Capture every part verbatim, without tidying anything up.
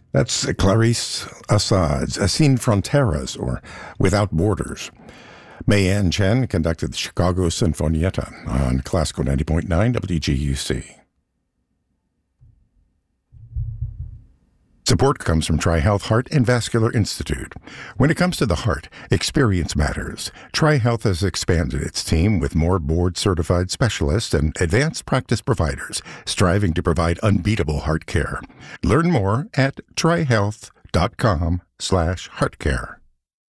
That's Clarice Assad's Sin Fronteras, or Without Borders. Mei-Ann Chen conducted the Chicago Sinfonietta on Classical ninety point nine W G U C. Support comes from TriHealth Heart and Vascular Institute. When it comes to the heart, experience matters. TriHealth has expanded its team with more board-certified specialists and advanced practice providers, striving to provide unbeatable heart care. Learn more at trihealth.com slash heartcare.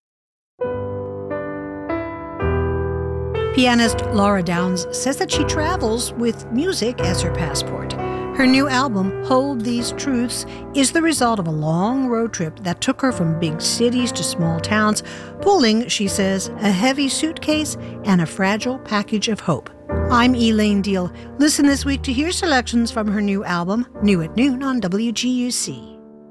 Pianist Laura Downs says that she travels with music as her passport. Her new album, Hold These Truths, is the result of a long road trip that took her from big cities to small towns, pulling, she says, a heavy suitcase and a fragile package of hope. I'm Elaine Deal. Listen this week to hear selections from her new album, New at Noon on W G U C.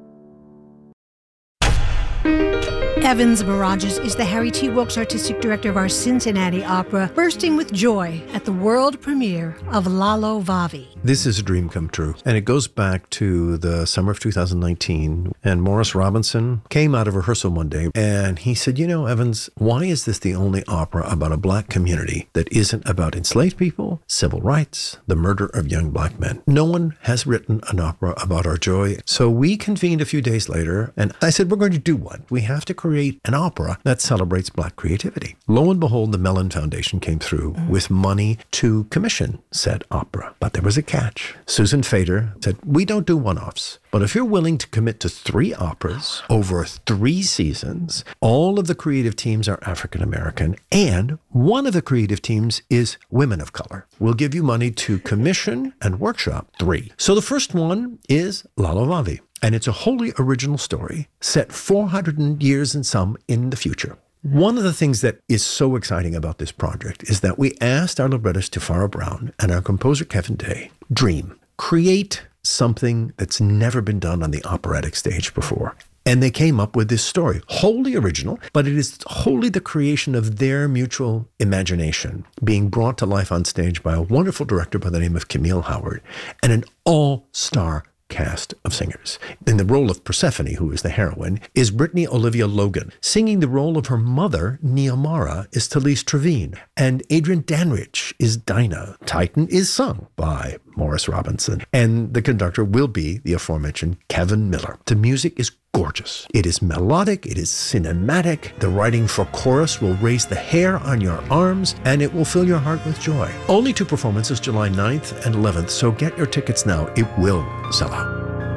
Evans Mirages is the Harry T. Wilkes Artistic Director of our Cincinnati Opera, bursting with joy at the world premiere of Lalo Vavi. This is a dream come true, and it goes back to the summer of two thousand nineteen, and Morris Robinson came out of rehearsal one day, and he said, you know, Evans, why is this the only opera about a black community that isn't about enslaved people, civil rights, the murder of young black men? No one has written an opera about our joy. So we convened a few days later, and I said, we're going to do one. We have to create an opera that celebrates black creativity. Lo and behold, the Mellon Foundation came through mm. with money to commission said opera. But there was a catch. Susan Fader said, we don't do one-offs, but if you're willing to commit to three operas over three seasons, all of the creative teams are African American, and one of the creative teams is women of color. We'll give you money to commission and workshop three. So the first one is Lalo Vavi. And it's a wholly original story set four hundred years and some in the future. One of the things that is so exciting about this project is that we asked our librettist Tafara Brown and our composer Kevin Day, dream, create something that's never been done on the operatic stage before. And they came up with this story, wholly original, but it is wholly the creation of their mutual imagination, being brought to life on stage by a wonderful director by the name of Camille Howard and an all-star cast of singers. In the role of Persephone, who is the heroine, is Brittany Olivia Logan. Singing the role of her mother, Neomara, is Talise Trevine. And Adrian Danrich is Dinah. Titan is sung by Morris Robinson. And the conductor will be the aforementioned Kevin Miller. The music is gorgeous. It is melodic. It is cinematic. The writing for chorus will raise the hair on your arms, and it will fill your heart with joy. Only two performances, July ninth and eleventh, so get your tickets now. It will sell out.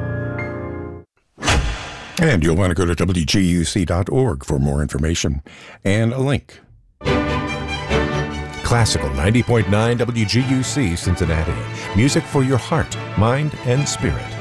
And you'll want to go to W G U C dot org for more information and a link. Classical ninety point nine W G U C Cincinnati. Music for your heart, mind, and spirit.